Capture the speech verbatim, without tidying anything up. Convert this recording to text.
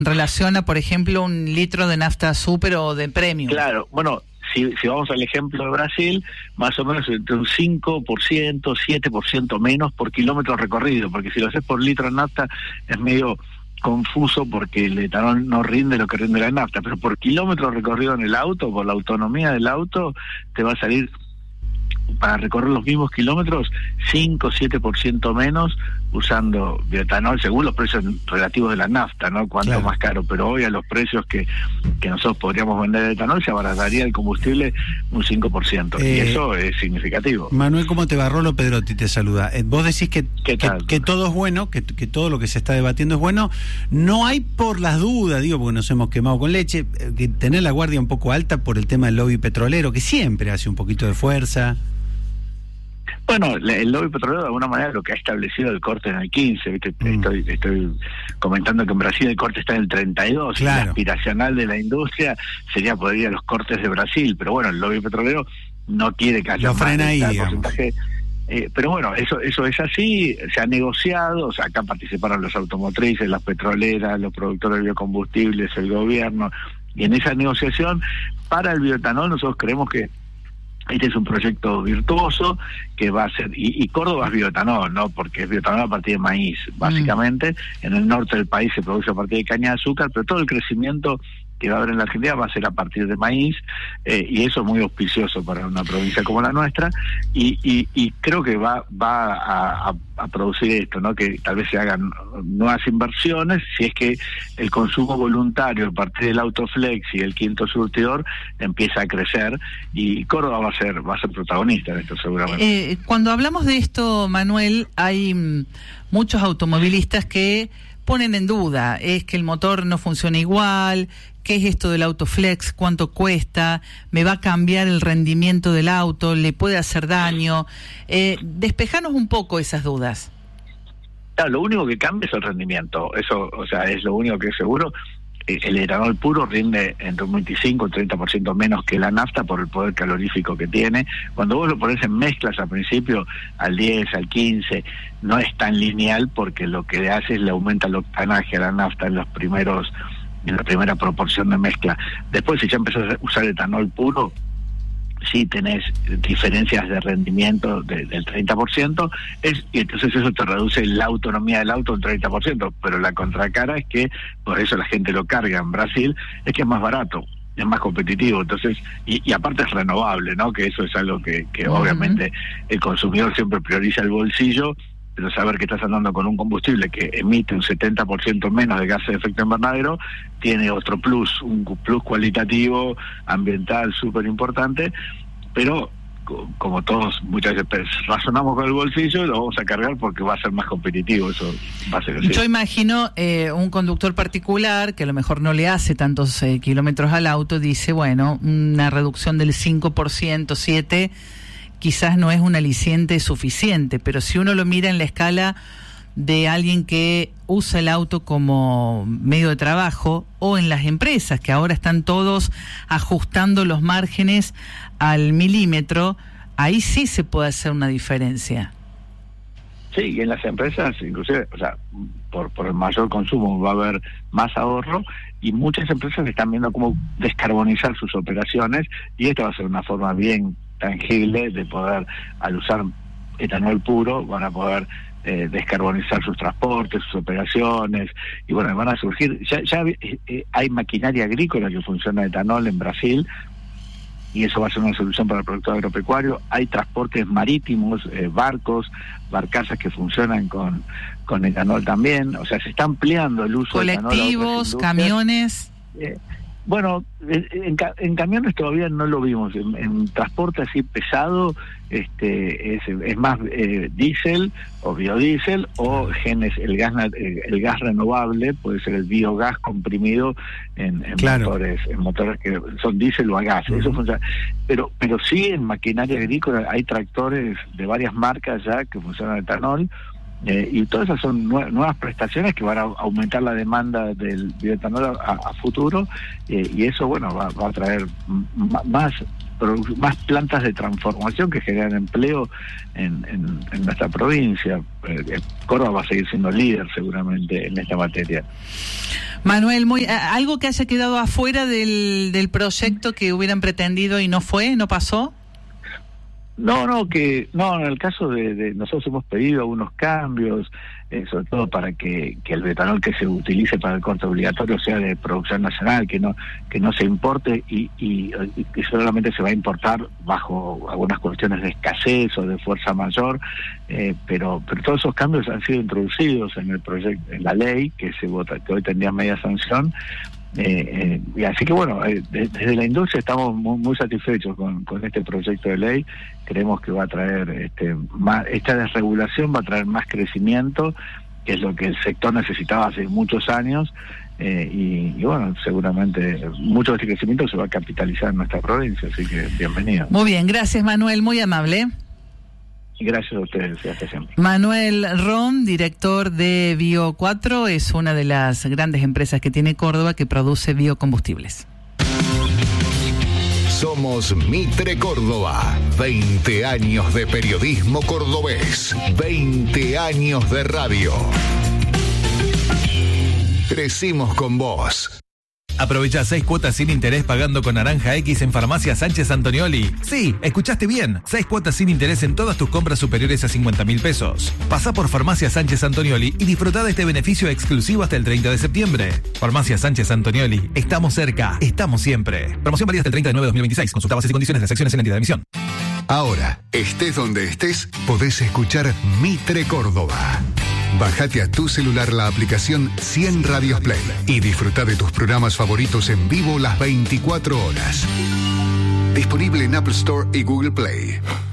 en relación a, por ejemplo, un litro de nafta super o de premium. Claro, bueno, si, si vamos al ejemplo de Brasil, más o menos entre un cinco por ciento, siete por ciento menos por kilómetro recorrido, porque si lo haces por litro de nafta es medio confuso porque el etanol no rinde lo que rinde la nafta, pero por kilómetro recorrido en el auto, por la autonomía del auto, te va a salir, para recorrer los mismos kilómetros, cinco o siete por ciento menos usando bioetanol, según los precios relativos de la nafta, ¿no? Cuánto claro. más caro, pero hoy a los precios que, que nosotros podríamos vender el etanol se abarataría el combustible un cinco por ciento, eh, y eso es significativo. Manuel, ¿cómo te va? Rolo Pedrotti te saluda. Eh, vos decís que, que, que todo es bueno, que, que todo lo que se está debatiendo es bueno. No hay, por las dudas, digo, porque nos hemos quemado con leche, eh, que tener la guardia un poco alta por el tema del lobby petrolero, que siempre hace un poquito de fuerza. Bueno, el lobby petrolero de alguna manera lo que ha establecido el corte en el quince, ¿viste? Mm. Estoy, estoy comentando que en Brasil el corte está en el treinta y dos, claro. Y la aspiracional de la industria sería poder ir a los cortes de Brasil, pero bueno, el lobby petrolero no quiere que haya lo más frena ahí, porcentaje. Eh, pero bueno, eso eso es así, se ha negociado, o sea, acá participaron los automotrices, las petroleras, los productores de biocombustibles, el gobierno, y en esa negociación, para el bioetanol nosotros creemos que este es un proyecto virtuoso que va a ser, y, y Córdoba es bioetanol, ¿no? Porque es bioetanol a partir de maíz, básicamente. Mm. En el norte del país se produce a partir de caña de azúcar, pero todo el crecimiento que va a haber en la Argentina va a ser a partir de maíz, eh, y eso es muy auspicioso para una provincia como la nuestra, y, y, y creo que va va a, a, a producir esto, ¿no? Que tal vez se hagan nuevas inversiones, si es que el consumo voluntario a partir del Autoflex y el quinto surtidor empieza a crecer, y Córdoba va a ser va a ser protagonista en esto seguramente. Eh, cuando hablamos de esto, Manuel, hay mm, muchos automovilistas que ponen en duda, es que el motor no funciona igual, ¿qué es esto del Autoflex? ¿Cuánto cuesta? ¿Me va a cambiar el rendimiento del auto? ¿Le puede hacer daño? Eh, despejanos un poco esas dudas. Claro, lo único que cambia es el rendimiento, eso, o sea, es lo único que es seguro. El etanol puro rinde entre un veinticinco y treinta por ciento menos que la nafta por el poder calorífico que tiene. Cuando vos lo pones en mezclas al principio, al diez, al quince, no es tan lineal porque lo que hace es le aumenta el octanaje a la nafta en los primeros, en la primera proporción de mezcla. Después, si ya empezás a usar etanol puro, sí tenés diferencias de rendimiento de, del treinta por ciento, es, y entonces eso te reduce la autonomía del auto un treinta por ciento, pero la contracara es que, por eso la gente lo carga en Brasil, es que es más barato, es más competitivo, entonces, y, y aparte es renovable, ¿no? Que eso es algo que, que uh-huh. obviamente el consumidor siempre prioriza el bolsillo, pero saber que estás andando con un combustible que emite un setenta por ciento menos de gases de efecto invernadero, tiene otro plus, un plus cualitativo, ambiental, súper importante, pero como todos muchas veces razonamos con el bolsillo, lo vamos a cargar porque va a ser más competitivo, eso va a ser así. Yo imagino eh, un conductor particular que a lo mejor no le hace tantos eh, kilómetros al auto, dice, bueno, una reducción del cinco por ciento, siete por ciento, quizás no es un aliciente suficiente, pero si uno lo mira en la escala de alguien que usa el auto como medio de trabajo, o en las empresas, que ahora están todos ajustando los márgenes al milímetro, ahí sí se puede hacer una diferencia. Sí, y en las empresas, inclusive, o sea, por, por el mayor consumo va a haber más ahorro, y muchas empresas están viendo cómo descarbonizar sus operaciones, y esto va a ser una forma bien tangible de poder, al usar etanol puro, van a poder eh, descarbonizar sus transportes, sus operaciones, y bueno, van a surgir, ya, ya eh, hay maquinaria agrícola que funciona etanol en Brasil, y eso va a ser una solución para el productor agropecuario. Hay transportes marítimos, eh, barcos, barcazas que funcionan con, con etanol también, o sea, se está ampliando el uso de etanol. Colectivos, camiones. Eh, Bueno, en, en camiones todavía no lo vimos. En, en transporte así pesado, este, es, es más eh, diésel o biodiesel o genes, el gas el gas renovable, puede ser el biogás comprimido en, en claro. motores, en motores que son diésel o a gas. Uh-huh. Eso funciona. Pero, pero sí en maquinaria agrícola hay tractores de varias marcas ya que funcionan etanol. Eh, y todas esas son nue- nuevas prestaciones que van a aumentar la demanda del bioetanol a, a futuro, eh, y eso, bueno, va, va a traer m- más produ- más plantas de transformación que generan empleo en, en, en nuestra provincia. Eh, Córdoba va a seguir siendo líder seguramente en esta materia. Manuel, muy algo que haya quedado afuera del, del proyecto que hubieran pretendido y no fue, no pasó. No, no, que no, en el caso de, de nosotros hemos pedido algunos cambios, eh, sobre todo para que, que el metanol que se utilice para el corte obligatorio sea de producción nacional, que no que no se importe y, y, y que solamente se va a importar bajo algunas cuestiones de escasez o de fuerza mayor, eh, pero pero todos esos cambios han sido introducidos en el proyecto, en la ley que se vota, que hoy tendría media sanción. Eh, eh, y así que bueno, eh, desde la industria estamos muy, muy satisfechos con, con este proyecto de ley. Creemos que va a traer este, más, esta desregulación va a traer más crecimiento, que es lo que el sector necesitaba hace muchos años, eh, y, y bueno, seguramente mucho de este crecimiento se va a capitalizar en nuestra provincia, así que bienvenido. Muy bien, gracias Manuel, muy amable. Gracias a ustedes, hasta siempre. Manuel Rom, director de Bio cuatro, es una de las grandes empresas que tiene Córdoba que produce biocombustibles. Somos Mitre Córdoba, veinte años de periodismo cordobés, veinte años de radio. Crecimos con vos. Aprovecha seis cuotas sin interés pagando con Naranja X en Farmacia Sánchez Antonioli. Sí, escuchaste bien. seis cuotas sin interés en todas tus compras superiores a cincuenta mil pesos. Pasá por Farmacia Sánchez Antonioli y disfrutá de este beneficio exclusivo hasta el treinta de septiembre. Farmacia Sánchez Antonioli. Estamos cerca. Estamos siempre. Promoción válida hasta el treinta de noviembre de dos mil veintiséis. Consulta bases y condiciones de las acciones en la entidad de emisión. Ahora, estés donde estés, podés escuchar Mitre Córdoba. Bájate a tu celular la aplicación cien Radios Play y disfruta de tus programas favoritos en vivo las veinticuatro horas. Disponible en Apple Store y Google Play.